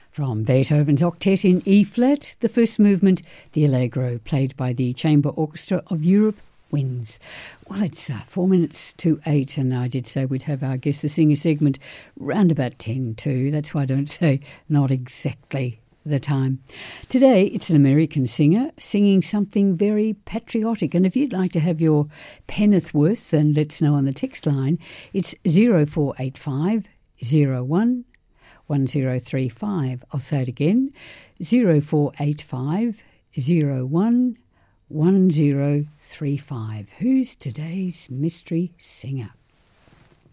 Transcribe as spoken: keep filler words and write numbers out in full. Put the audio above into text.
From Beethoven's Octet in E-flat, the first movement, the Allegro, played by the Chamber Orchestra of Europe, wins. Well, it's uh, four minutes to eight, and I did say we'd have our Guess the Singer segment round about ten to. That's why I don't say not exactly the time. Today, it's an American singer singing something very patriotic, and if you'd like to have your penneth worth, then let us know on the text line. It's zero four eight five zero one one zero three five. I'll say it again, zero four eight five zero one one zero three five. Who's today's mystery singer?